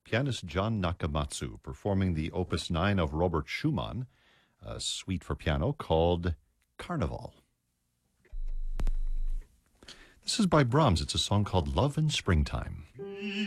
pianist John Nakamatsu performing the Opus 9 of Robert Schumann, a suite for piano called Carnival. This is by Brahms. It's a song called Love in Springtime.